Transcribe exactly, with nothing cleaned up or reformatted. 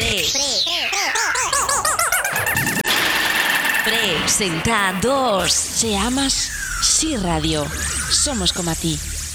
Presentados. Se amas, sí radio. Somos como a ti.